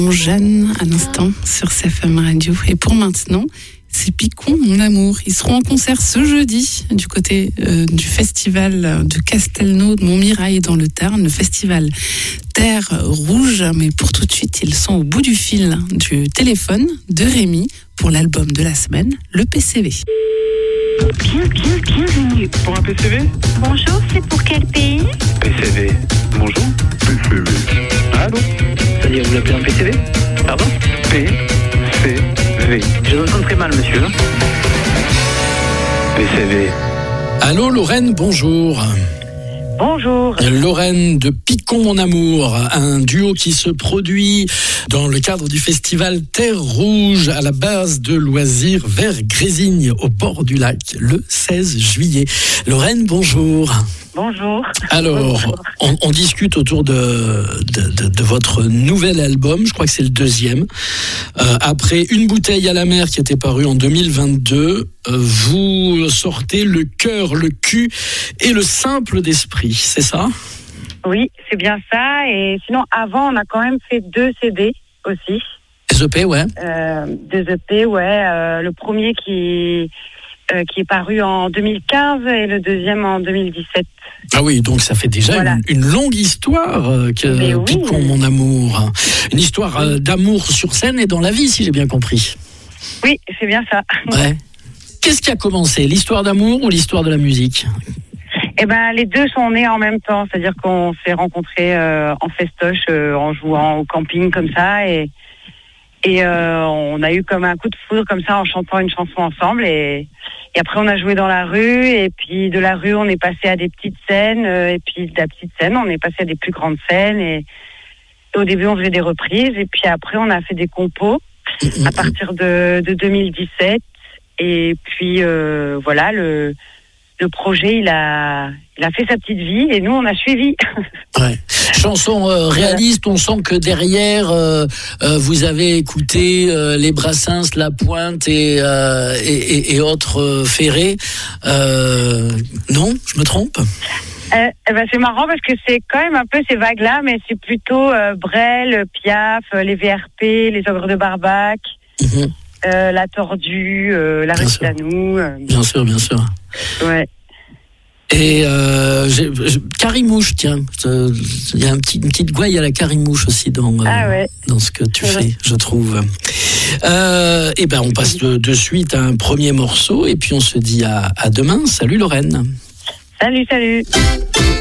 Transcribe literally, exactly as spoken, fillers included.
Jeanne à l'instant sur C F M Radio. Et pour maintenant, c'est Picon, mon amour. Ils seront en concert ce jeudi du côté euh, du festival de Castelnau de Montmirail dans le Tarn, le festival Terre Rouge. Mais pour tout de suite, ils sont au bout du fil du téléphone de Rémi pour l'album de la semaine, le P C V. Bien, bien, bienvenue. Pour un P C V ? Bonjour, c'est pour quel pays ? P C V. Bonjour. P C V. Allô ? C'est-à-dire, vous l'appelez un P C V ? Pardon ? P C V. Je vous entends très mal, monsieur. P C V. Allô, Lorraine, bonjour. Bonjour. Lorraine de Picon, mon amour, un duo qui se produit dans le cadre du festival Terre Rouge à la base de loisirs vers Grésigne, au bord du lac, le seize juillet. Lorraine, bonjour. Bonjour. Alors, Bonjour. On, on discute autour de, de, de, de votre nouvel album, je crois que c'est le deuxième. Euh, après Une bouteille à la mer qui était paru en deux mille vingt-deux, euh, vous sortez Le cœur, le cul et le simple d'esprit, c'est ça ? Oui, c'est bien ça. Et sinon, avant, on a quand même fait deux C D aussi. S E P, ouais. Euh, deux E P, ouais. Euh, le premier qui... Euh, qui est paru en deux mille quinze et le deuxième en deux mille dix-sept. Ah oui, donc ça fait déjà voilà. une, une longue histoire euh, que oui, Picon, mais... mon amour. Une histoire euh, d'amour sur scène et dans la vie, si j'ai bien compris. Oui, c'est bien ça. Ouais. Qu'est-ce qui a commencé, l'histoire d'amour ou l'histoire de la musique ? Eh ben, les deux sont nés en même temps, c'est-à-dire qu'on s'est rencontrés euh, en festoche, euh, en jouant au camping comme ça, et et euh, on a eu comme un coup de foudre comme ça en chantant une chanson ensemble, et Et après, on a joué dans la rue, et puis de la rue, on est passé à des petites scènes, et puis de la petite scène, on est passé à des plus grandes scènes, et, et au début, on faisait des reprises, et puis après, on a fait des compos à partir de, de deux mille dix-sept, et puis euh, voilà, le, le projet, il a, il a fait sa petite vie, et nous, on a suivi. Ouais. Chanson euh, réaliste, on sent que derrière, euh, euh, vous avez écouté euh, les Brassens, La Pointe et, euh, et, et, et autres euh, Ferré. Euh, non, je me trompe ? Euh, eh ben c'est marrant parce que c'est quand même un peu ces vagues-là, mais c'est plutôt euh, Brel, Piaf, les V R P, les Ogres de Barbac, mmh. euh, La Tordue, euh, La Restanou. Euh... Bien sûr, bien sûr. Ouais. Et euh, j'ai, j'ai, Carimouche, tiens, il y a un petit, une petite gouaille à la Carimouche aussi dans, euh, ah ouais. dans ce que tu ouais. fais, je trouve. Euh, et ben on passe de, de suite à un premier morceau et puis on se dit à, à demain. Salut Lorraine. Salut, salut.